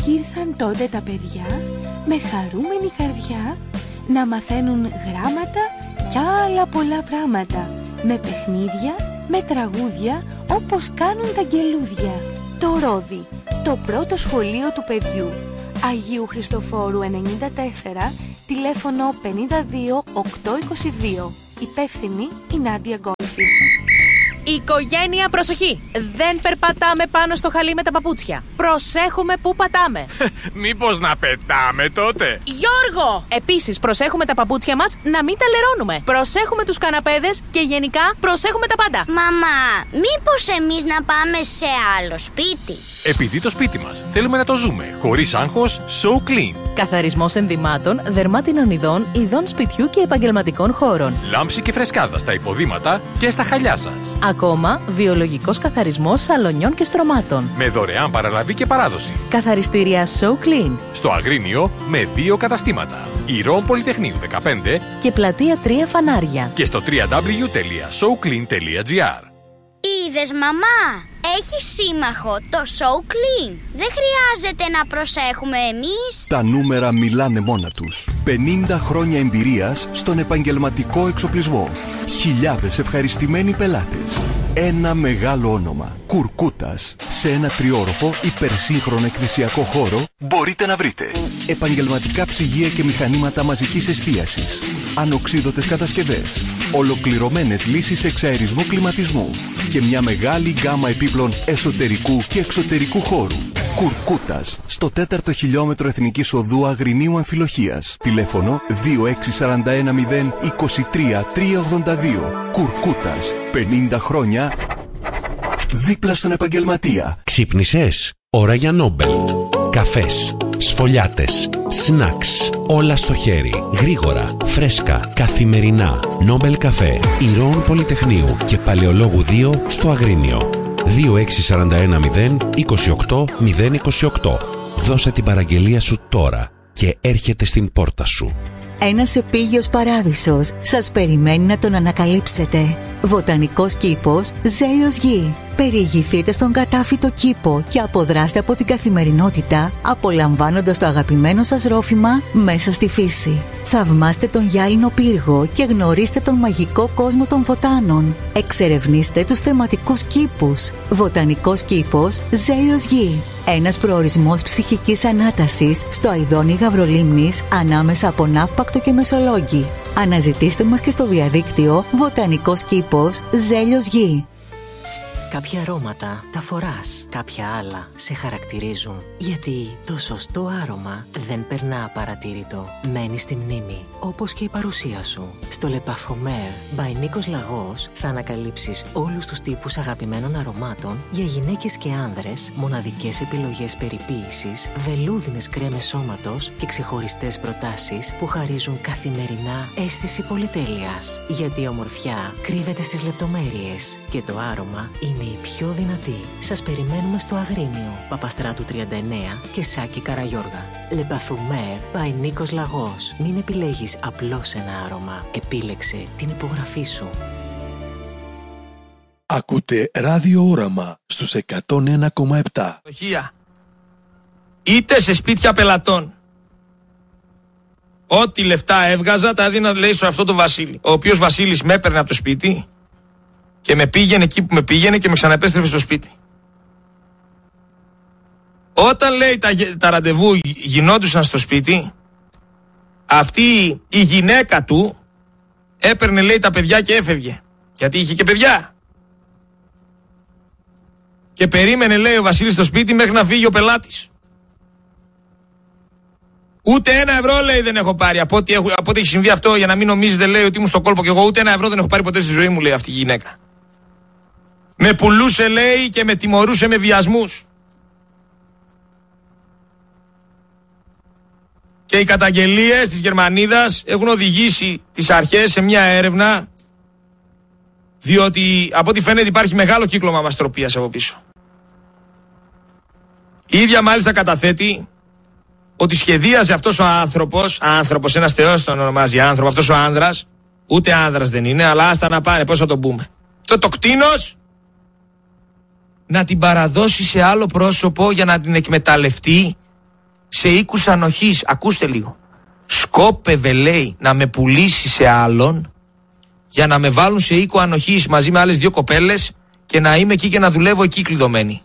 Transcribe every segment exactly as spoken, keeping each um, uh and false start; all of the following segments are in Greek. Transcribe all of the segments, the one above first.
Κι ήρθαν τότε τα παιδιά με χαρούμενη καρδιά να μαθαίνουν γράμματα κι άλλα πολλά πράγματα, με παιχνίδια, με τραγούδια, όπως κάνουν τα αγγελούδια. Το Ρόδι, το πρώτο σχολείο του παιδιού. Αγίου Χριστοφόρου ενενήντα τέσσερα, τηλέφωνο πενήντα δύο οκτακόσια είκοσι δύο. Υπεύθυνη η Νάντια Γκόλφη. Οικογένεια, προσοχή! Δεν περπατάμε πάνω στο χαλί με τα παπούτσια. Προσέχουμε που πατάμε. Μήπως να πετάμε τότε? Γιώργο! Επίσης, προσέχουμε τα παπούτσια μας να μην τα λερώνουμε. Προσέχουμε τους καναπέδες και γενικά προσέχουμε τα πάντα. Μαμά, μήπως εμείς να πάμε σε άλλο σπίτι? Επειδή το σπίτι μας θέλουμε να το ζούμε χωρίς άγχος, So Clean. Καθαρισμός ενδυμάτων, δερμάτινων ειδών, ειδών σπιτιού και επαγγελματικών χώρων. Λάμψη και φρεσκάδα στα υποδήματα και στα χαλιά σας. Ακόμα, βιολογικός καθαρισμός σαλονιών και στρωμάτων. Με δωρεάν παραλαβή και παράδοση. Καθαριστήρια So Clean. Στο Αγρίνιο με δύο καταστήματα. Ηρών Πολυτεχνείου δεκαπέντε και Πλατεία τρία Φανάρια. Και στο double-u double-u double-u τελεία so clean τελεία gr. Είδες, μαμά, έχει σύμμαχο το So Clean. Δεν χρειάζεται να προσέχουμε εμείς. Τα νούμερα μιλάνε μόνα τους. πενήντα χρόνια εμπειρίας στον επαγγελματικό εξοπλισμό. Χιλιάδες ευχαριστημένοι πελάτες. Ένα μεγάλο όνομα. Κουρκούτας. Σε ένα τριόροφο υπερσύγχρονο εκκλησιακό χώρο μπορείτε να βρείτε επαγγελματικά ψυγεία και μηχανήματα μαζικής εστίασης, ανοξίδωτες κατασκευές, ολοκληρωμένες λύσεις εξαερισμού κλιματισμού και μια μεγάλη γκάμα επίπλων εσωτερικού και εξωτερικού χώρου. Κουρκούτας, στο τέταρτο χιλιόμετρο Εθνικής Οδού Αγρινίου Αμφιλοχίας. Τηλέφωνο δύο έξι τέσσερα ένα μηδέν είκοσι τρία τριακόσια ογδόντα δύο. Κουρκούτας, πενήντα χρόνια δίπλα στον επαγγελματία. Ξύπνησες? Ώρα για Νόμπελ. Καφές, σφολιάτες, σνακς, όλα στο χέρι, γρήγορα, φρέσκα, καθημερινά. Νόμπελ καφέ, Ηρών Πολυτεχνείου και Παλαιολόγου δύο στο Αγρίνιο. δύο έξι τέσσερα ένα μηδέν είκοσι οκτώ μηδέν είκοσι οκτώ. Δώσε την παραγγελία σου τώρα και έρχεται στην πόρτα σου. Ένας επίγειος παράδεισος σας περιμένει να τον ανακαλύψετε. Βοτανικός κήπος Ζέλιος Γη. Περιηγηθείτε στον κατάφυτο κήπο και αποδράστε από την καθημερινότητα, απολαμβάνοντας το αγαπημένο σας ρόφημα μέσα στη φύση. Θαυμάστε τον γυάλινο πύργο και γνωρίστε τον μαγικό κόσμο των βοτάνων. Εξερευνήστε τους θεματικούς κήπους. Βοτανικός κήπος Ζέλιος Γη. Ένας προορισμός ψυχικής ανάτασης στο αηδόνι Γαβρολίμνης ανάμεσα από Ναύπακτο και Μεσολόγγι. Αναζητήστε μας και στο διαδίκτυο Βοτανικός κήπος Ζέλιος Γη. Κάποια αρώματα τα φοράς, κάποια άλλα σε χαρακτηρίζουν. Γιατί το σωστό άρωμα δεν περνά απαρατήρητο. Μένει στη μνήμη, όπως και η παρουσία σου. Στο Le Parfumeur by Νίκος Λαγός θα ανακαλύψεις όλους τους τύπους αγαπημένων αρωμάτων για γυναίκες και άνδρες, μοναδικές επιλογές περιποίησης, βελούδινες κρέμες σώματος και ξεχωριστές προτάσεις που χαρίζουν καθημερινά αίσθηση πολυτέλειας. Γιατί η ομορφιά κρύβεται στις λεπτομέρειες και το άρωμα είναι η πιο δυνατή. Σας περιμένουμε στο Αγρίνιο, Παπαστράτου τριάντα εννέα και Σάκη Καραγιώργα. Le Parfumeur by Νίκος Λαγός. Μην επιλέγεις απλώς ένα άρωμα. Επίλεξε την υπογραφή σου. Ακούτε Ράδιο Όραμα στους εκατόν ένα κόμμα επτά. Είτε σε σπίτια πελατών. Ό,τι λεφτά έβγαζα τα έδινα, λέει, σε αυτό το Βασίλη. Ο οποίος Βασίλης με έπαιρνε από το σπίτι και με πήγαινε εκεί που με πήγαινε και με ξαναπέστρεφε στο σπίτι. Όταν, λέει, τα, τα ραντεβού γινόντουσαν στο σπίτι, αυτή η γυναίκα του έπαιρνε, λέει, τα παιδιά και έφευγε. Γιατί είχε και παιδιά. Και περίμενε, λέει, ο Βασίλης στο σπίτι μέχρι να φύγει ο πελάτης. Ούτε ένα ευρώ, λέει, δεν έχω πάρει. Από ό,τι, έχω, από ό,τι έχει συμβεί αυτό, για να μην νομίζετε, λέει, ότι ήμουν στο κόλπο και εγώ, ούτε ένα ευρώ δεν έχω πάρει ποτέ στη ζωή μου, λέει, αυτή η γυναίκα. Με πουλούσε, λέει, και με τιμωρούσε με βιασμούς. Και οι καταγγελίες της Γερμανίδας έχουν οδηγήσει τις αρχές σε μια έρευνα, διότι από ό,τι φαίνεται υπάρχει μεγάλο κύκλωμα μαστροπίας από πίσω. Η ίδια μάλιστα καταθέτει ότι σχεδίαζε αυτός ο άνθρωπος, άνθρωπος, ένας θεός τον ονομάζει άνθρωπο, αυτός ο άνδρας, ούτε άνδρας δεν είναι, αλλά άστα να πάνε, πώς θα τον πούμε. Το το κτήνος να την παραδώσει σε άλλο πρόσωπο για να την εκμεταλλευτεί σε οίκους ανοχής, ακούστε λίγο, σκόπευε λέει να με πουλήσει σε άλλον για να με βάλουν σε οίκο ανοχής μαζί με άλλες δύο κοπέλες και να είμαι εκεί και να δουλεύω εκεί κλειδωμένη.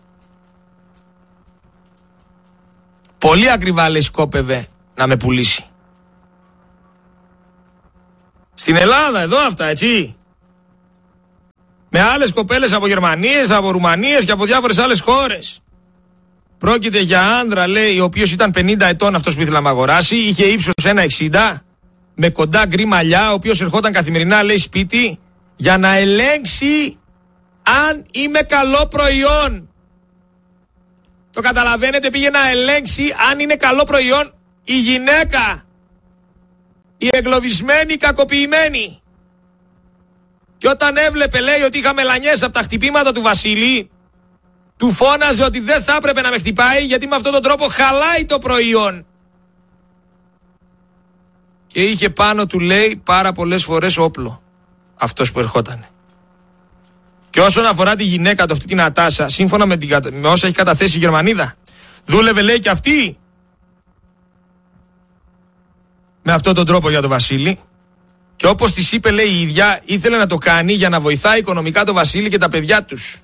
Πολύ ακριβά λέει σκόπευε να με πουλήσει. Στην Ελλάδα εδώ αυτά, έτσι. Με άλλες κοπέλες από Γερμανίες, από Ρουμανίες και από διάφορες άλλες χώρες. Πρόκειται για άνδρα, λέει, ο οποίος ήταν πενήντα ετών αυτός που ήθελε να με αγοράσει, είχε ύψος ένα εξήντα, με κοντά γκρι μαλλιά, ο οποίος ερχόταν καθημερινά, λέει, σπίτι, για να ελέγξει αν είμαι καλό προϊόν. Το καταλαβαίνετε, πήγε να ελέγξει αν είναι καλό προϊόν η γυναίκα. Η εγκλωβισμένη, η κακοποιημένη. Και όταν έβλεπε, λέει, ότι είχα μελανιές από τα χτυπήματα του Βασίλη, του φώναζε ότι δεν θα έπρεπε να με χτυπάει, γιατί με αυτόν τον τρόπο χαλάει το προϊόν. Και είχε πάνω του, λέει, πάρα πολλές φορές όπλο αυτός που ερχότανε. Και όσον αφορά τη γυναίκα του, αυτή την Νατάσα, σύμφωνα με, την, με όσα έχει καταθέσει η Γερμανίδα, δούλευε, λέει, και αυτή με αυτόν τον τρόπο για τον Βασίλη. Και όπως της είπε, λέει, η ίδια, ήθελε να το κάνει για να βοηθάει οικονομικά τον Βασίλη και τα παιδιά τους.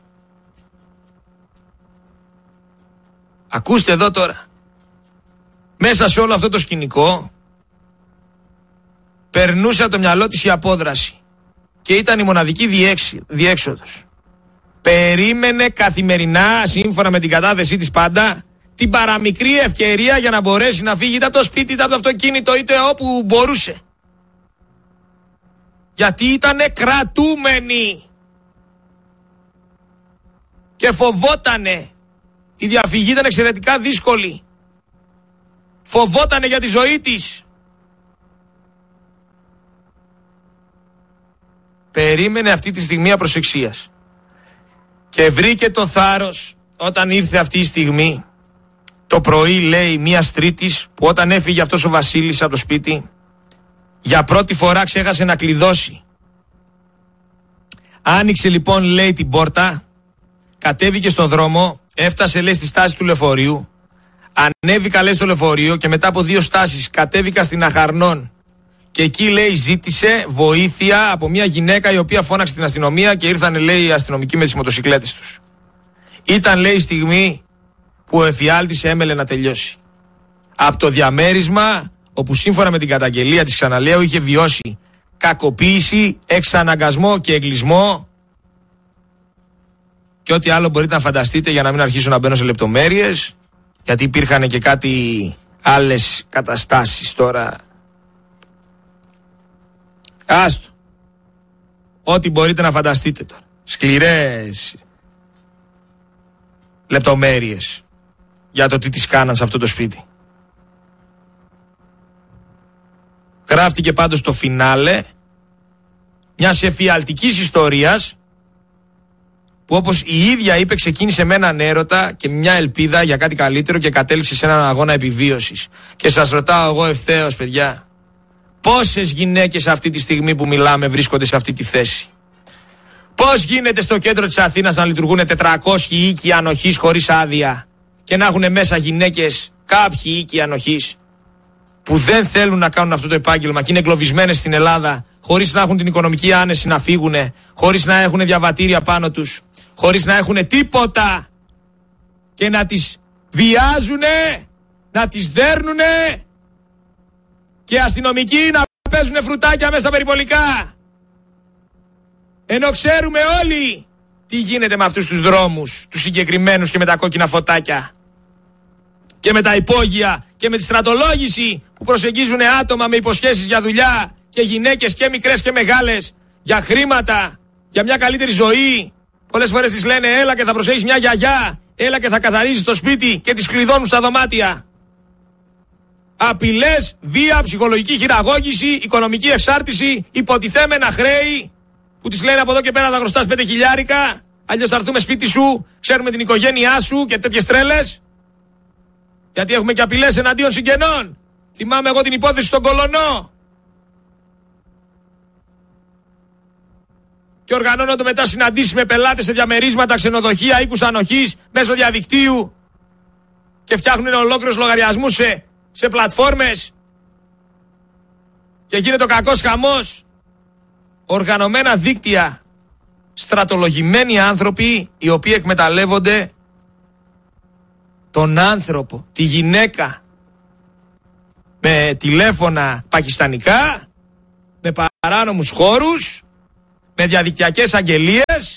Ακούστε εδώ τώρα. Μέσα σε όλο αυτό το σκηνικό περνούσε από το μυαλό της η απόδραση. Και ήταν η μοναδική διέξι, διέξοδος. Περίμενε καθημερινά, σύμφωνα με την κατάθεσή της πάντα, την παραμικρή ευκαιρία για να μπορέσει να φύγει είτε από το σπίτι, είτε από το αυτοκίνητο, είτε όπου μπορούσε. Γιατί ήτανε κρατούμενη. Και φοβότανε. Η διαφυγή ήταν εξαιρετικά δύσκολη. Φοβότανε για τη ζωή της. Περίμενε αυτή τη στιγμή απροσεξίας. Και βρήκε το θάρρος όταν ήρθε αυτή η στιγμή. Το πρωί, λέει, μιας Τρίτης, που όταν έφυγε αυτός ο Βασίλης από το σπίτι, για πρώτη φορά ξέχασε να κλειδώσει. Άνοιξε λοιπόν, λέει, την πόρτα, κατέβηκε στον δρόμο, έφτασε, λέει, στη στάση του λεωφορείου, ανέβηκα, λέει, στο λεωφορείο και μετά από δύο στάσεις κατέβηκα στην Αχαρνών. Και εκεί, λέει, ζήτησε βοήθεια από μια γυναίκα η οποία φώναξε την αστυνομία και ήρθαν, λέει, οι αστυνομικοί με τις μοτοσικλέτες τους. Ήταν, λέει, η στιγμή που ο εφιάλτης έμελε να τελειώσει. Από το διαμέρισμα, όπου σύμφωνα με την καταγγελία της, ξαναλέω, είχε βιώσει κακοποίηση, εξαναγκασμό και εγκλισμό και ό,τι άλλο μπορείτε να φανταστείτε, για να μην αρχίσω να μπαίνω σε λεπτομέρειες, γιατί υπήρχαν και κάτι άλλες καταστάσεις τώρα. Άστο. Ό,τι μπορείτε να φανταστείτε τώρα. Σκληρές λεπτομέρειες για το τι τις κάναν σε αυτό το σπίτι. Γράφτηκε πάντως το φινάλε μιας εφιαλτικής ιστορίας που, όπως η ίδια είπε, ξεκίνησε με έναν έρωτα και μια ελπίδα για κάτι καλύτερο και κατέληξε σε έναν αγώνα επιβίωσης. Και σας ρωτάω εγώ ευθέως, παιδιά, πόσες γυναίκες αυτή τη στιγμή που μιλάμε βρίσκονται σε αυτή τη θέση? Πώς γίνεται στο κέντρο της Αθήνας να λειτουργούν τετρακόσιοι οίκοι ανοχής χωρίς άδεια και να έχουν μέσα γυναίκες κάποιοι οίκοι ανοχής που δεν θέλουν να κάνουν αυτό το επάγγελμα και είναι εγκλωβισμένες στην Ελλάδα, χωρίς να έχουν την οικονομική άνεση να φύγουν, χωρίς να έχουν διαβατήρια πάνω τους, χωρίς να έχουν τίποτα, και να τις βιάζουνε, να τις δέρνουνε και αστυνομικοί να παίζουν φρουτάκια μέσα στα περιπολικά. Ενώ ξέρουμε όλοι τι γίνεται με αυτούς τους δρόμους, τους συγκεκριμένους, και με τα κόκκινα φωτάκια και με τα υπόγεια και με τη στρατολόγηση που προσεγγίζουν άτομα με υποσχέσεις για δουλειά και γυναίκες και μικρές και μεγάλες για χρήματα, για μια καλύτερη ζωή. Πολλές φορές τις λένε έλα και θα προσέχεις μια γιαγιά, έλα και θα καθαρίζεις το σπίτι, και τις κλειδώνουν στα δωμάτια. Απειλές, βία, ψυχολογική χειραγώγηση, οικονομική εξάρτηση, υποτιθέμενα χρέη που τις λένε από εδώ και πέρα θα χρωστάς πέντε χιλιάρικα, αλλιώς θα έρθουμε σπίτι σου, ξέρουμε την οικογένειά σου και τέτοιες τρέλες. Γιατί έχουμε και απειλές εναντίον συγγενών. Θυμάμαι εγώ την υπόθεση στον Κολονό. Και οργανώνονται μετά συναντήσεις με πελάτες σε διαμερίσματα, ξενοδοχεία, οίκους ανοχής, μέσω διαδικτύου. και φτιάχνουν ολόκληρους λογαριασμούς σε, σε πλατφόρμες και γίνεται ο κακός χαμός. Οργανωμένα δίκτυα, στρατολογημένοι άνθρωποι οι οποίοι εκμεταλλεύονται τον άνθρωπο, τη γυναίκα, με τηλέφωνα πακιστανικά, με παράνομους χώρους, με διαδικτυακές αγγελίες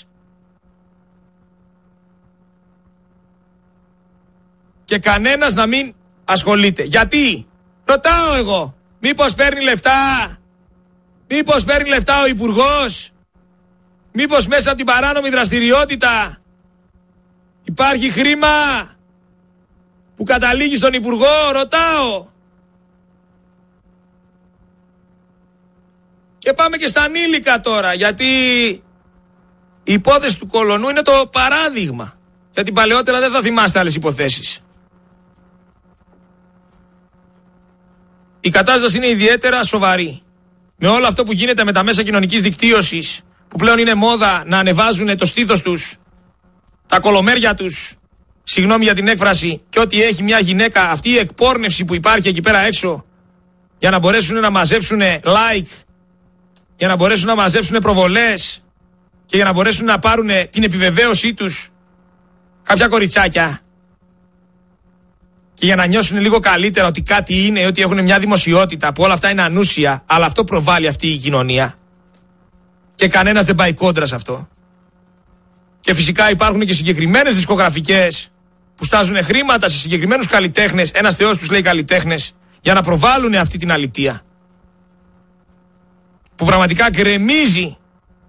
και κανένας να μην ασχολείται. Γιατί? Ρωτάω εγώ. Μήπως παίρνει λεφτά? Μήπως παίρνει λεφτά ο Υπουργός? Μήπως μέσα από την παράνομη δραστηριότητα υπάρχει χρήμα που καταλήγει στον Υπουργό? Ρωτάω. Και πάμε και στα ανήλικα τώρα, γιατί η υπόθεση του Κολονού είναι το παράδειγμα. Γιατί παλαιότερα δεν θα θυμάστε άλλες υποθέσεις. Η κατάσταση είναι ιδιαίτερα σοβαρή. Με όλο αυτό που γίνεται με τα μέσα κοινωνικής δικτύωσης, που πλέον είναι μόδα να ανεβάζουν το στήθος τους, τα κολομέρια τους, συγγνώμη για την έκφραση, και ό,τι έχει μια γυναίκα, αυτή η εκπόρνευση που υπάρχει εκεί πέρα έξω, για να μπορέσουν να μαζέψουν like, για να μπορέσουν να μαζέψουν προβολές και για να μπορέσουν να πάρουν την επιβεβαίωσή τους κάποια κοριτσάκια και για να νιώσουν λίγο καλύτερα ότι κάτι είναι, ότι έχουν μια δημοσιότητα, που όλα αυτά είναι ανούσια, αλλά αυτό προβάλλει αυτή η κοινωνία και κανένας δεν πάει κόντρα σε αυτό. Και φυσικά υπάρχουν και συγκεκριμένες δισκογραφικές που στάζουν χρήματα σε συγκεκριμένους καλλιτέχνες, ένας θεός τους λέει καλλιτέχνες, για να προβάλλουν αυτή την αλητεία που πραγματικά γκρεμίζει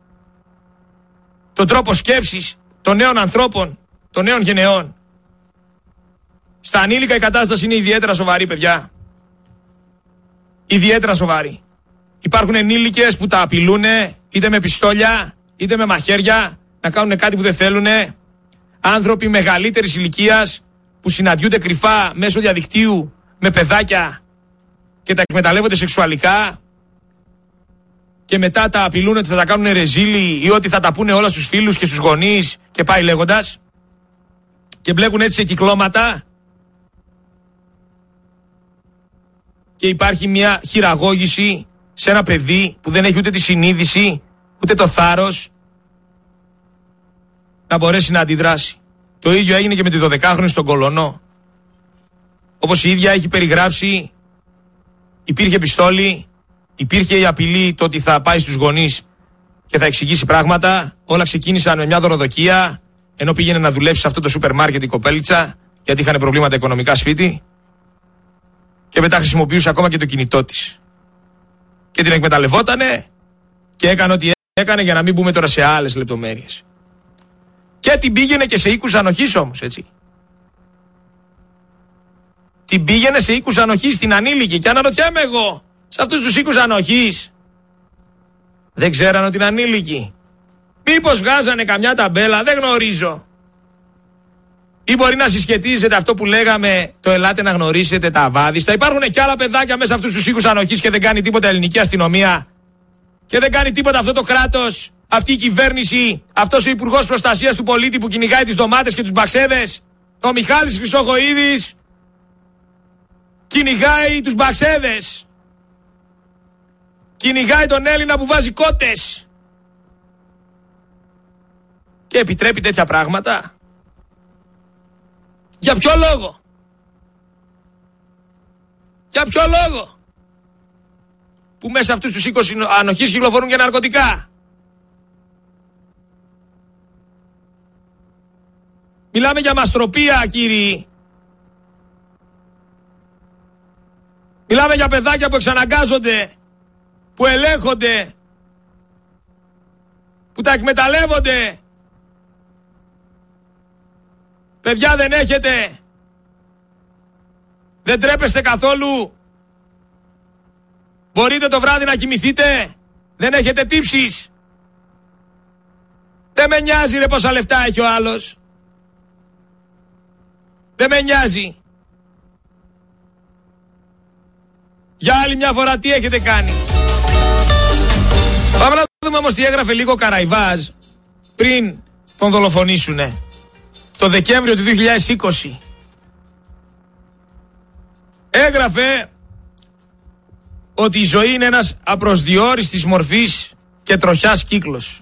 τον τρόπο σκέψης των νέων ανθρώπων, των νέων γενεών. Στα ανήλικα η κατάσταση είναι ιδιαίτερα σοβαρή, παιδιά. Ιδιαίτερα σοβαρή. Υπάρχουν ενήλικες που τα απειλούν είτε με πιστόλια είτε με μαχαίρια να κάνουν κάτι που δεν θέλουν. Άνθρωποι μεγαλύτερης ηλικίας που συναντιούνται κρυφά μέσω διαδικτύου με παιδάκια και τα εκμεταλλεύονται σεξουαλικά και μετά τα απειλούν ότι θα τα κάνουν ρεζίλι ή ότι θα τα πούνε όλα στους φίλους και στους γονείς και πάει λέγοντας, και μπλέκουν έτσι σε κυκλώματα και υπάρχει μια χειραγώγηση σε ένα παιδί που δεν έχει ούτε τη συνείδηση ούτε το θάρρος να μπορέσει να αντιδράσει. Το ίδιο έγινε και με τη δωδεκάχρονη στον Κολονό. Όπως η ίδια έχει περιγράψει, υπήρχε πιστόλι, υπήρχε η απειλή το ότι θα πάει στους γονείς και θα εξηγήσει πράγματα. Όλα ξεκίνησαν με μια δωροδοκία, ενώ πήγαινε να δουλέψει σε αυτό το σούπερ μάρκετ η κοπέλιτσα, γιατί είχαν προβλήματα οικονομικά σπίτι. Και μετά χρησιμοποιούσε ακόμα και το κινητό της. Και την εκμεταλλευότανε και έκανε ό,τι έκανε, για να μην μπούμε τώρα σε άλλες λεπτομέρειες. Και την πήγαινε και σε οίκους ανοχής όμως, έτσι. Την πήγαινε σε οίκους ανοχής στην ανήλικη. Και αναρωτιέμαι εγώ, σε αυτούς τους οίκους ανοχής δεν ξέραν ότι είναι ανήλικη? Μήπως βγάζανε καμιά ταμπέλα? Δεν γνωρίζω. Ή μπορεί να συσχετίζεται αυτό που λέγαμε, το ελάτε να γνωρίσετε τα αβάδιστα. Υπάρχουν και άλλα παιδάκια μέσα αυτούς τους οίκους ανοχής και δεν κάνει τίποτα ελληνική αστυνομία. Και δεν κάνει τίποτα αυτό το κράτος, αυτή η κυβέρνηση, αυτός ο Υπουργός Προστασίας του Πολίτη που κυνηγάει τις ντομάτες και τους μπαξέδες. Ο Μιχάλης Χρυσοχοΐδης κυνηγάει τους μπαξέδες. Κυνηγάει τον Έλληνα που βάζει κότες. Και επιτρέπει τέτοια πράγματα. Για ποιο λόγο? Για ποιο λόγο? Που μέσα αυτούς τους οίκους ανοχής κυκλοφορούν και ναρκωτικά. Μιλάμε για μαστροπία, κύριοι. Μιλάμε για παιδάκια που εξαναγκάζονται, που ελέγχονται, που τα εκμεταλλεύονται. Παιδιά, δεν έχετε? Δεν τρέπεστε καθόλου? Μπορείτε το βράδυ να κοιμηθείτε? Δεν έχετε τύψεις? Δεν με νοιάζει ρε πόσα λεφτά έχει ο άλλος. Δεν με νοιάζει. Για άλλη μια φορά τι έχετε κάνει? Πάμε να δούμε όμως τι έγραφε λίγο ο Καραϊβάς πριν τον δολοφονήσουνε. Το Δεκέμβριο του δύο χιλιάδες είκοσι. έγραφε ότι η ζωή είναι ένας απροσδιόριστης μορφής και τροχιάς κύκλος.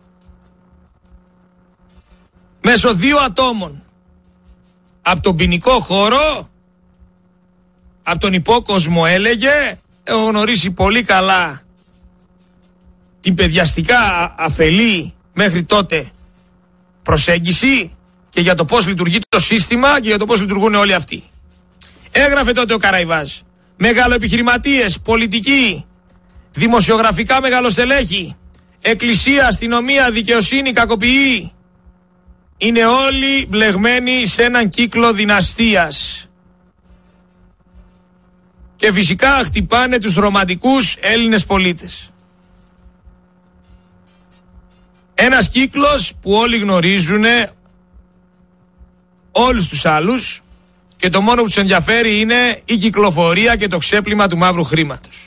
Μέσω δύο ατόμων, από τον ποινικό χώρο, από τον υπόκοσμο έλεγε, έχω γνωρίσει πολύ καλά την παιδιαστικά αφελή μέχρι τότε προσέγγιση και για το πώς λειτουργεί το σύστημα και για το πώς λειτουργούν όλοι αυτοί. Έγραφε τότε ο Καραϊβάζ. Μεγαλοεπιχειρηματίες, πολιτικοί, δημοσιογραφικά μεγαλοστελέχη, εκκλησία, αστυνομία, δικαιοσύνη, κακοποιοί, είναι όλοι μπλεγμένοι σε έναν κύκλο δυναστείας. Και φυσικά χτυπάνε τους ρομαντικούς Έλληνες πολίτες. Ένας κύκλος που όλοι γνωρίζουν όλους τους άλλους και το μόνο που τους ενδιαφέρει είναι η κυκλοφορία και το ξέπλυμα του μαύρου χρήματος.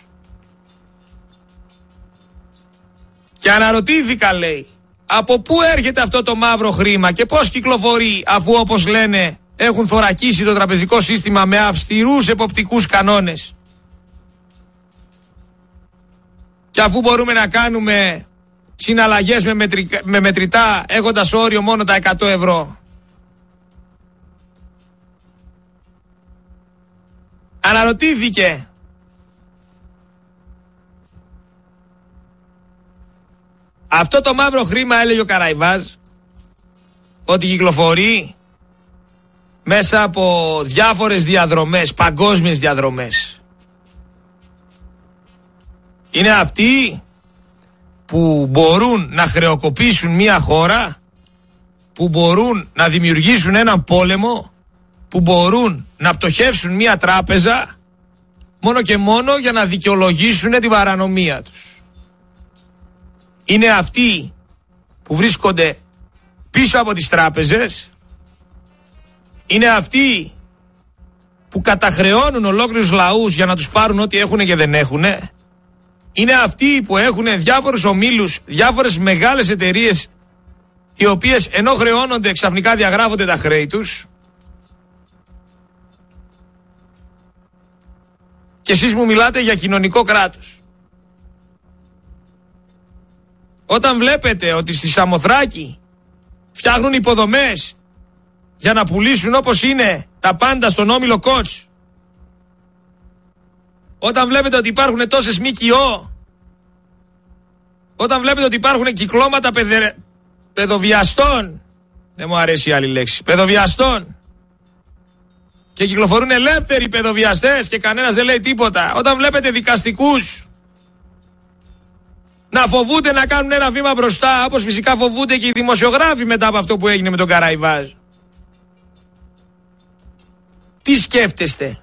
Και αναρωτήθηκα, λέει, από πού έρχεται αυτό το μαύρο χρήμα και πώς κυκλοφορεί, αφού όπως λένε έχουν θωρακίσει το τραπεζικό σύστημα με αυστηρούς εποπτικούς κανόνες. Και αφού μπορούμε να κάνουμε συναλλαγές με, μετρη, με μετρητά έχοντας όριο μόνο τα εκατό ευρώ. Αναρωτήθηκε αυτό το μαύρο χρήμα, έλεγε ο Καραϊβάζ, ότι κυκλοφορεί μέσα από διάφορες διαδρομές, παγκόσμιες διαδρομές. Είναι αυτοί που μπορούν να χρεοκοπήσουν μια χώρα, που μπορούν να δημιουργήσουν έναν πόλεμο, που μπορούν να πτωχεύσουν μια τράπεζα μόνο και μόνο για να δικαιολογήσουν την παρανομία τους. Είναι αυτοί που βρίσκονται πίσω από τις τράπεζες, είναι αυτοί που καταχρεώνουν ολόκληρους λαούς για να τους πάρουν ό,τι έχουν και δεν έχουν. Είναι αυτοί που έχουν διάφορους ομίλους, διάφορες μεγάλες εταιρείες, οι οποίες ενώ χρεώνονται ξαφνικά διαγράφονται τα χρέη τους. Και εσείς μου μιλάτε για κοινωνικό κράτος. Όταν βλέπετε ότι στη Σαμοθράκη φτιάχνουν υποδομές για να πουλήσουν όπως είναι τα πάντα στον όμιλο Κότς, όταν βλέπετε ότι υπάρχουν τόσες ΜΚΟ, όταν βλέπετε ότι υπάρχουν κυκλώματα παιδε... παιδοβιαστών, δεν μου αρέσει η άλλη λέξη, παιδοβιαστών, και κυκλοφορούν ελεύθεροι παιδοβιαστές και κανένας δεν λέει τίποτα, όταν βλέπετε δικαστικούς να φοβούνται να κάνουν ένα βήμα μπροστά, όπως φυσικά φοβούνται και οι δημοσιογράφοι μετά από αυτό που έγινε με τον Καραϊβάζ, τι σκέφτεστε?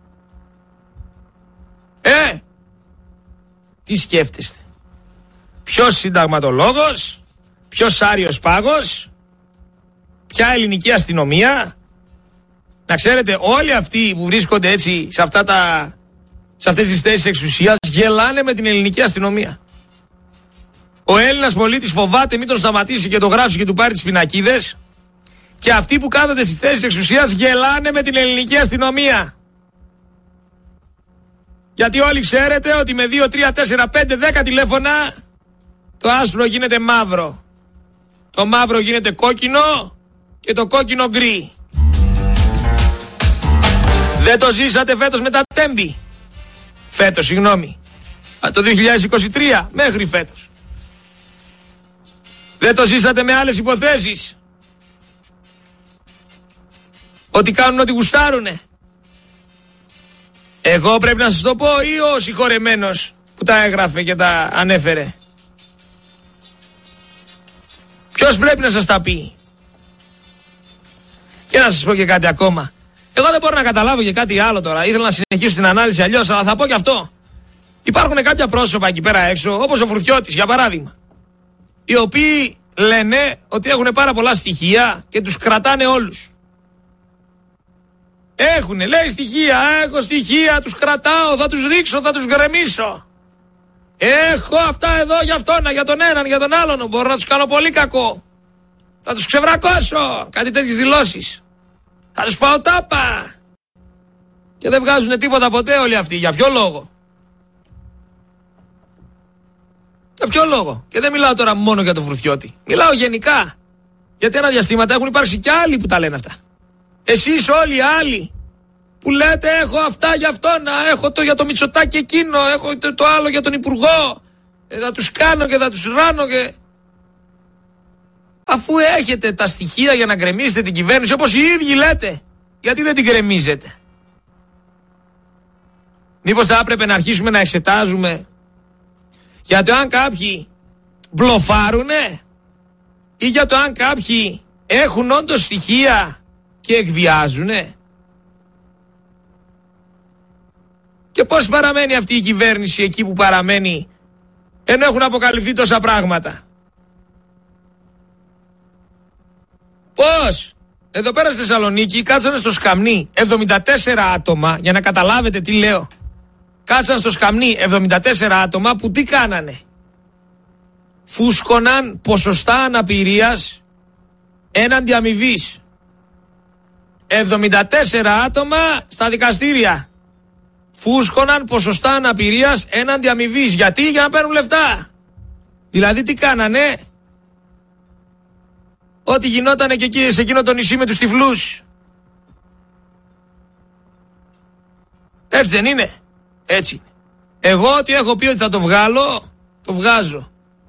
Ε, τι σκέφτεστε? Ποιος συνταγματολόγος, ποιος Άριος Πάγος, ποια ελληνική αστυνομία? Να ξέρετε, όλοι αυτοί που βρίσκονται έτσι σε, αυτά τα, σε αυτές τις θέσεις εξουσίας γελάνε με την ελληνική αστυνομία. Ο Έλληνας πολίτης φοβάται μην τον σταματήσει και τον γράψει και του πάρει τις πινακίδες, και αυτοί που κάθονται στις θέσεις εξουσίας γελάνε με την ελληνική αστυνομία. Γιατί όλοι ξέρετε ότι με δύο, τρία, τέσσερα, πέντε, δέκα τηλέφωνα το άσπρο γίνεται μαύρο, το μαύρο γίνεται κόκκινο και το κόκκινο γκρι. Δεν το ζήσατε φέτος με τα τέμπη? Φέτος, συγγνώμη. Από το δύο χιλιάδες είκοσι τρία μέχρι φέτος. Δεν το ζήσατε με άλλες υποθέσεις? Ότι κάνουν ό,τι γουστάρουνε? Εγώ πρέπει να σας το πω ή ο συγχωρεμένος που τα έγραφε και τα ανέφερε? Ποιος πρέπει να σας τα πει? Και να σας πω και κάτι ακόμα. Εγώ δεν μπορώ να καταλάβω και κάτι άλλο τώρα. Ήθελα να συνεχίσω την ανάλυση αλλιώς, αλλά θα πω και αυτό. Υπάρχουν κάποια πρόσωπα εκεί πέρα έξω, όπως ο Φρουθιώτης για παράδειγμα, οι οποίοι λένε ότι έχουν πάρα πολλά στοιχεία και τους κρατάνε όλους. Έχουνε, λέει, στοιχεία, έχω στοιχεία, τους κρατάω, θα τους ρίξω, θα τους γκρεμίσω. Έχω αυτά εδώ για αυτόν, για τον έναν, για τον άλλον, μπορώ να τους κάνω πολύ κακό. Θα τους ξεβρακώσω, κάτι τέτοιες δηλώσεις. Θα τους πάω τάπα. Και δεν βγάζουν τίποτα ποτέ όλοι αυτοί. Για ποιο λόγο? Για ποιο λόγο? Και δεν μιλάω τώρα μόνο για τον Φρουθιώτη. Μιλάω γενικά. Γιατί ένα διαστήματα έχουν υπάρξει και άλλοι που τα λένε αυτά. Εσείς όλοι οι άλλοι που λέτε έχω αυτά για αυτό, να έχω το για το Μητσοτάκη εκείνο, έχω το, το άλλο για τον Υπουργό, ε, θα τους κάνω και θα τους ράνω και... Αφού έχετε τα στοιχεία για να γκρεμίσετε την κυβέρνηση όπως οι ίδιοι λέτε, γιατί δεν την γκρεμίζετε? Μήπως θα έπρεπε να αρχίσουμε να εξετάζουμε για το αν κάποιοι μπλοφάρουνε ή για το αν κάποιοι έχουν όντως στοιχεία και εκβιάζουνε? Και πώς παραμένει αυτή η κυβέρνηση εκεί που παραμένει, ενώ έχουν αποκαλυφθεί τόσα πράγματα? Πώς? Εδώ πέρα στη Θεσσαλονίκη κάτσανε στο Σκαμνί εβδομήντα τέσσερα άτομα, για να καταλάβετε τι λέω. Κάτσαν στο Σκαμνί εβδομήντα τέσσερα άτομα που τι κάνανε? Φούσκωναν ποσοστά αναπηρίας έναντι αμοιβής. εβδομήντα τέσσερα άτομα στα δικαστήρια φούσκωναν ποσοστά αναπηρίας έναντι αμοιβής. Γιατί? Για να παίρνουν λεφτά. Δηλαδή τι κάνανε? Ό,τι γινότανε και εκεί σε εκείνο το νησί με τους τυφλούς. Έτσι δεν είναι? Έτσι. Εγώ ό,τι έχω πει ότι θα το βγάλω, το βγάζω.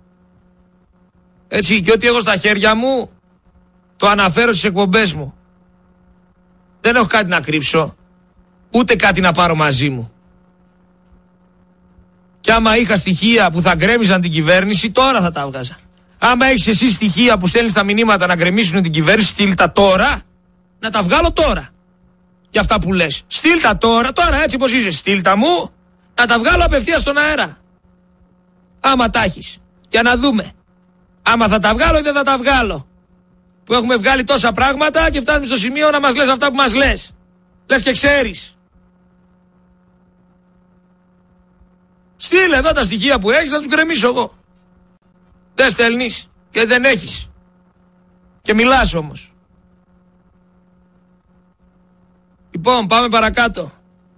Έτσι, και ό,τι έχω στα χέρια μου το αναφέρω στις εκπομπές μου. Δεν έχω κάτι να κρύψω, ούτε κάτι να πάρω μαζί μου. Και άμα είχα στοιχεία που θα γκρέμιζαν την κυβέρνηση, τώρα θα τα έβγαζα. Άμα έχεις εσύ στοιχεία που στέλνεις τα μηνύματα να γκρεμίσουν την κυβέρνηση, στείλ τα τώρα, να τα βγάλω τώρα. Για αυτά που λες. Στείλ τα τώρα, τώρα έτσι πως είσαι. Στείλ τα μου, να τα βγάλω απευθείας στον αέρα. Άμα τα έχεις. Για να δούμε. Άμα θα τα βγάλω ή δεν θα τα βγάλω. Που έχουμε βγάλει τόσα πράγματα και φτάνουμε στο σημείο να μας λες αυτά που μας λες. Λες και ξέρεις. Στείλε εδώ τα στοιχεία που έχεις να τους γκρεμίσω εγώ. Δεν στέλνεις και δεν έχεις. Και μιλάς όμως. Λοιπόν, πάμε παρακάτω.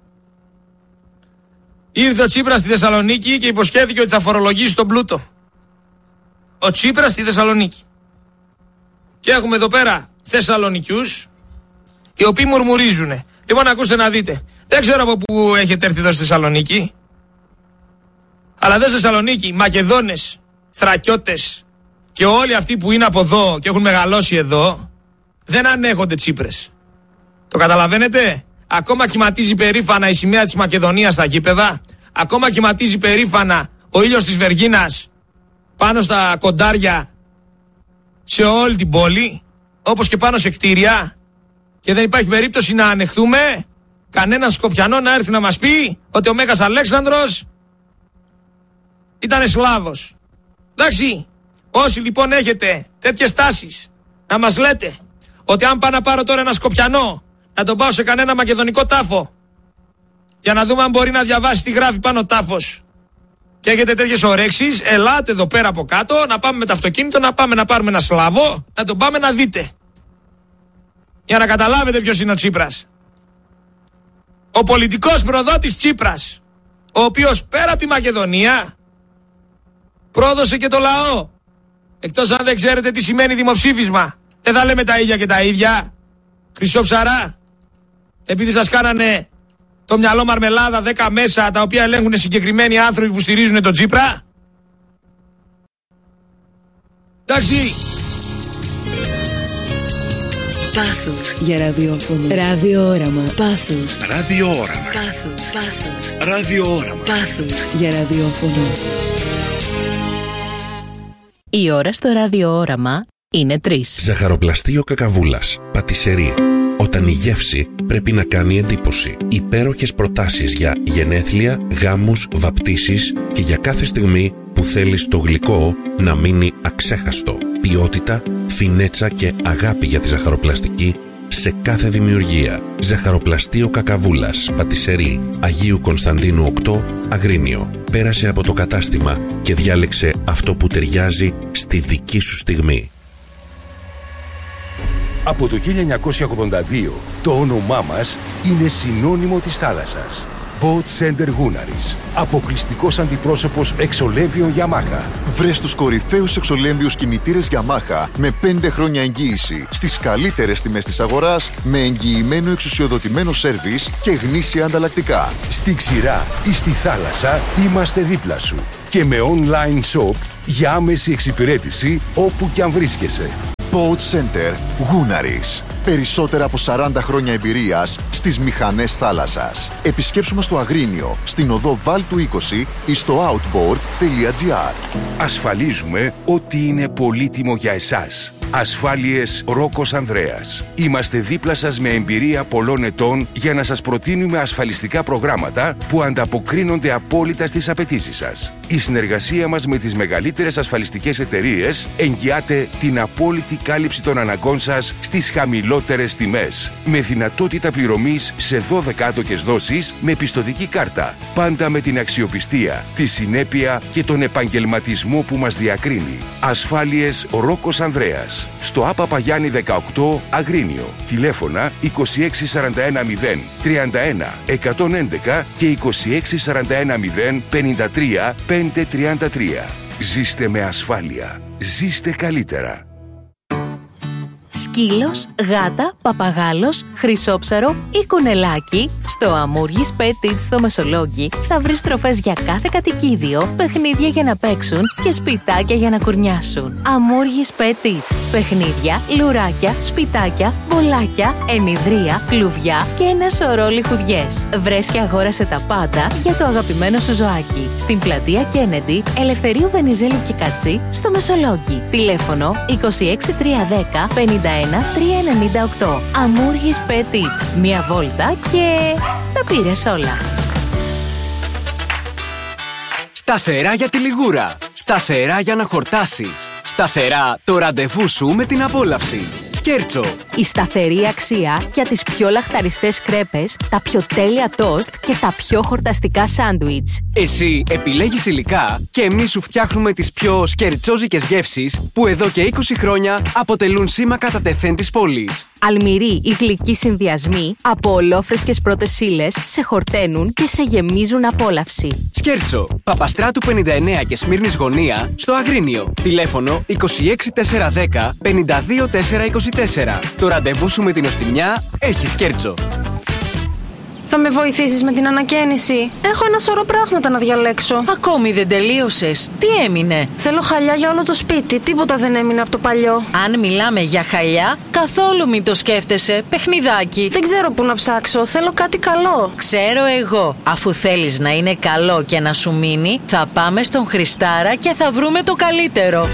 Ήρθε ο Τσίπρας στη Θεσσαλονίκη και υποσχέθηκε ότι θα φορολογήσει τον πλούτο. Ο Τσίπρας στη Θεσσαλονίκη. Και έχουμε εδώ πέρα Θεσσαλονικιούς, οι οποίοι μουρμουρίζουνε. Λοιπόν, ακούστε να δείτε. Δεν ξέρω από πού έχετε έρθει εδώ στη Θεσσαλονίκη, αλλά εδώ στη Θεσσαλονίκη Μακεδόνες, Θρακιώτες και όλοι αυτοί που είναι από εδώ και έχουν μεγαλώσει εδώ δεν ανέχονται Τσίπρες. Το καταλαβαίνετε? Ακόμα κυματίζει περήφανα η σημαία της Μακεδονίας στα γήπεδα. Ακόμα κυματίζει περήφανα ο ήλιος της Βεργίνας πάνω στα κοντάρια σε όλη την πόλη, όπως και πάνω σε κτίρια. Και δεν υπάρχει περίπτωση να ανεχθούμε κανέναν Σκοπιανό να έρθει να μας πει ότι ο Μέγας Αλέξανδρος ήταν Σλάβος. Εντάξει, όσοι λοιπόν έχετε τέτοιες τάσεις να μας λέτε ότι αν πάω να πάρω τώρα ένα Σκοπιανό να τον πάω σε κανένα μακεδονικό τάφο για να δούμε αν μπορεί να διαβάσει τι γράφει πάνω τάφος, και έχετε τέτοιες ορέξεις, ελάτε εδώ πέρα από κάτω να πάμε με το αυτοκίνητο, να πάμε να πάρουμε ένα Σλάβο, να τον πάμε να δείτε, για να καταλάβετε ποιος είναι ο Τσίπρας. Ο πολιτικός προδότης Τσίπρας, ο οποίος πέρα από τη Μακεδονία πρόδωσε και το λαό. Εκτός αν δεν ξέρετε τι σημαίνει δημοψήφισμα. Δεν θα λέμε τα ίδια και τα ίδια. Χρυσό ψαρά. Επειδή σας κάνανε το μυαλό μαρμελάδα δέκα μέσα, τα οποία ελέγχουν συγκεκριμένοι άνθρωποι που στηρίζουν τον Τσίπρα. Εντάξει. Πάθος για ραδιόφωνο. Ραδιόραμα. Πάθος. Ραδιόραμα. Πάθος. Πάθος. Ραδιόραμα. Πάθος για ραδιόφωνο. Η ώρα στο ραδιόραμα είναι τρεις. Ζαχαροπλαστείο Κακαβούλας. Πατισερί. Όταν η γεύση πρέπει να κάνει εντύπωση. Υπέροχες προτάσεις για γενέθλια, γάμους, βαπτίσεις και για κάθε στιγμή που θέλεις το γλυκό να μείνει αξέχαστο. Ποιότητα, φινέτσα και αγάπη για τη ζαχαροπλαστική σε κάθε δημιουργία. Ζαχαροπλαστείο Κακαβούλας. Πατισερί. Αγίου Κωνσταντίνου οκτώ, Αγρίνιο. Πέρασε από το κατάστημα και διάλεξε αυτό που ταιριάζει στη δική σου στιγμή. Από το χίλια εννιακόσια ογδόντα δύο Το όνομά μας είναι συνώνυμο της θάλασσας. Boat Center Gunaris. Αποκλειστικός αντιπρόσωπος εξολέμβιων Yamaha. Βρες τους κορυφαίους εξολέμβιους κινητήρες Yamaha με πέντε χρόνια εγγύηση στις καλύτερες τιμές της αγοράς, με εγγυημένο εξουσιοδοτημένο σέρβις και γνήσια ανταλλακτικά. Στη ξηρά ή στη θάλασσα είμαστε δίπλα σου. Και με online shop για άμεση εξυπηρέτηση όπου κι αν βρίσκεσαι. Boat Center Gunaris. Περισσότερα από σαράντα χρόνια εμπειρίας στις μηχανές θάλασσας. Επισκέψου μας στο Αγρίνιο, στην οδό Βάλτου είκοσι ή στο outboard τελεία gr. Ασφαλίζουμε ότι είναι πολύτιμο για εσάς. Ασφάλειες Ρόκος Ανδρέας. Είμαστε δίπλα σας με εμπειρία πολλών ετών για να σας προτείνουμε ασφαλιστικά προγράμματα που ανταποκρίνονται απόλυτα στις απαιτήσεις σας. Η συνεργασία μας με τις μεγαλύτερες ασφαλιστικές εταιρείες εγγυάται την απόλυτη κάλυψη των αναγκών σας στις χαμηλότερες τιμές. Με δυνατότητα πληρωμής σε δώδεκα άτοκες δόσεις με πιστωτική κάρτα. Πάντα με την αξιοπιστία, τη συνέπεια και τον επαγγελματισμό που μας διακρίνει. Ασφάλειες Ρόκος Ανδρέας. Στο Άπα Παγιάννη δεκαοκτώ Αγρίνιο. Τηλέφωνα είκοσι έξι σαράντα ένα μηδέν τριάντα ένα εκατόν έντεκα και είκοσι έξι σαράντα ένα μηδέν πενήντα τρία πεντακόσια τριάντα τρία. Ζήστε με ασφάλεια. Ζήστε καλύτερα. Σκύλος, γάτα, παπαγάλος, χρυσόψαρο ή κουνελάκι, στο Αμούργης Pet Eats στο Μεσολόγγι θα βρεις τροφές για κάθε κατοικίδιο, παιχνίδια για να παίξουν και σπιτάκια για να κουρνιάσουν. Αμούργης Pet Eats. Παιχνίδια, λουράκια, σπιτάκια, μπολάκια, ενιδρία, κλουβιά και ένα σωρό λιχουδιές. Βρες και αγόρασε τα πάντα για το αγαπημένο σου ζωάκι. Στην πλατεία Kennedy, Ελευθερίου Βενιζέλου και Κατσί, στο Μεσολόγγι. Τηλέφωνο είκοσι έξι τριακόσια δέκα πενήντα ένα τριακόσια ενενήντα οκτώ. Αμούργης Pet Eats. Μία βόλτα και τα πήρες όλα. Σταθερά για τη λιγούρα. Σταθερά για να χορτάσεις. Σταθερά το ραντεβού σου με την απόλαυση. Σκέρτσο. Η σταθερή αξία για τις πιο λαχταριστές κρέπες, τα πιο τέλεια τόστ και τα πιο χορταστικά σάντουιτς. Εσύ επιλέγεις υλικά και εμείς σου φτιάχνουμε τις πιο σκερτσόζικες γεύσεις που εδώ και είκοσι χρόνια αποτελούν σήμα κατά τεθέν της πόλης. Αλμυροί ή γλυκοί συνδυασμοί από ολόφρεσκες πρώτες ύλες σε χορταίνουν και σε γεμίζουν απόλαυση. Σκέρτσο. Παπαστράτου πενήντα εννέα και Σμύρνης Γωνία στο Αγρίνιο. Τηλέφωνο είκοσι έξι τετρακόσια δέκα πενήντα δύο τετρακόσια είκοσι τέσσερα. Το ραντεβού σου με την οστιμιά έχει Σκέρτσο. Θα με βοηθήσεις με την ανακαίνιση? Έχω ένα σωρό πράγματα να διαλέξω. Ακόμη δεν τελείωσες. Τι έμεινε? Θέλω χαλιά για όλο το σπίτι. Τίποτα δεν έμεινε από το παλιό. Αν μιλάμε για χαλιά, καθόλου μην το σκέφτεσαι. Παιχνιδάκι. Δεν ξέρω πού να ψάξω. Θέλω κάτι καλό. Ξέρω εγώ. Αφού θέλεις να είναι καλό και να σου μείνει, θα πάμε στον Χριστάρα και θα βρούμε το καλύτερο.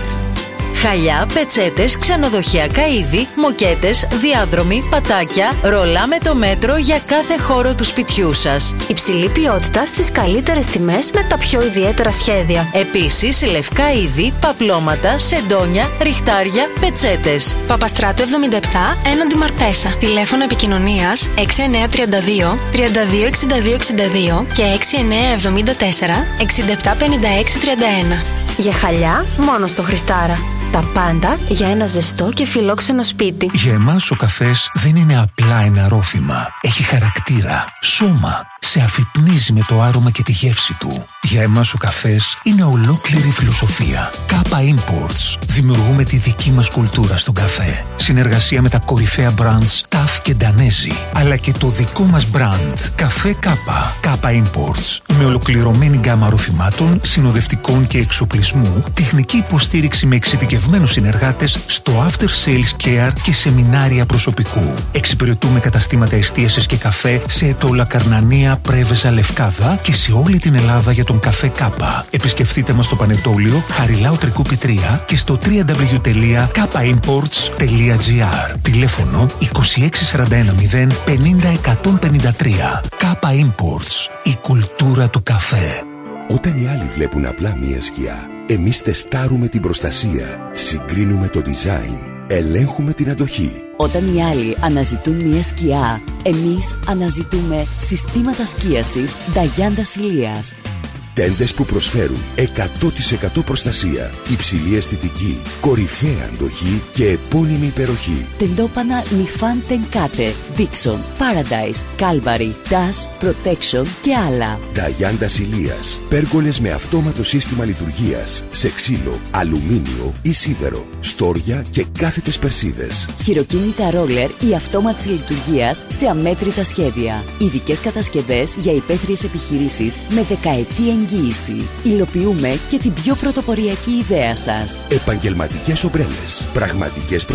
Χαλιά, πετσέτες, ξενοδοχειακά είδη, μοκέτες, διάδρομοι, πατάκια, ρολά με το μέτρο για κάθε χώρο του σπιτιού σας. Υψηλή ποιότητα στις καλύτερες τιμές με τα πιο ιδιαίτερα σχέδια. Επίσης, λευκά είδη, παπλώματα, σεντόνια, ριχτάρια, πετσέτες. Παπαστράτου εβδομήντα επτά, έναντι Μαρπέσα. Τηλέφωνο επικοινωνίας έξι εννιά τρία δύο τριάντα δύο εξήντα δύο εξήντα δύο και έξι εννιά εβδομήντα τέσσερα εξήντα επτά πενήντα έξι τριάντα ένα. Για χαλιά, μόνο στο Χριστάρα. Τα πάντα για ένα ζεστό και φιλόξενο σπίτι. Για εμάς ο καφές δεν είναι απλά ένα ρόφημα. Έχει χαρακτήρα, σώμα. Σε αφυπνίζει με το άρωμα και τη γεύση του. Για εμάς ο καφές είναι ολόκληρη φιλοσοφία. Κάπα Imports. Δημιουργούμε τη δική μας κουλτούρα στον καφέ. Συνεργασία με τα κορυφαία brands Ταφ και Ντανέζι. Αλλά και το δικό μας brand. Καφέ Κάπα. Κάπα Imports. Με ολοκληρωμένη γκάμα ροφημάτων, συνοδευτικών και εξοπλισμού, τεχνική υποστήριξη με εξειδικευμένους συνεργάτες στο after sales care και σεμινάρια προσωπικού. Εξυπηρετούμε καταστήματα εστίασης και καφέ σε Ετώλα, Καρνανία, Πρέβεζα, Λευκάδα και σε όλη την Ελλάδα για τον καφέ Κάπα. Επισκεφτείτε μας στο Πανετόλιο, Χαριλάου Τρικούπη τρία και στο double-u double-u double-u τελεία κάπα imports τελεία gr. Τηλέφωνο είκοσι έξι σαράντα ένα μηδέν πενήντα εκατόν πενήντα τρία. Κάπα Imports. Η κουλτούρα του καφέ. Όταν οι άλλοι βλέπουν απλά μία σκιά, εμείς τεστάρουμε την προστασία, συγκρίνουμε το design, ελέγχουμε την αντοχή. Όταν οι άλλοι αναζητούν μια σκιά, εμείς αναζητούμε συστήματα σκίασης Νταγιάντα Ηλίας. Τέντες που προσφέρουν εκατό τοις εκατό προστασία, υψηλή αισθητική, κορυφαία αντοχή και επώνυμη υπεροχή. Τεντόπανα Nifan Tenkate, Dixon, Paradise, Calvary, Dash, Protection και άλλα. Νταγιάντα ηλίας. Πέργολες με αυτόματο σύστημα λειτουργίας σε ξύλο, αλουμίνιο ή σίδερο. Στόρια και κάθετες περσίδες. Χειροκίνητα ρόλερ ή αυτόματης λειτουργίας σε αμέτρητα σχέδια. Ειδικές κατασκευές για υπαίθριες επιχειρήσεις με δεκαετή εγγύηση. Υλοποιούμε και την πιο πρωτοποριακή ιδέα σας. Επαγγελματικές ομπρέλες. Πραγματικές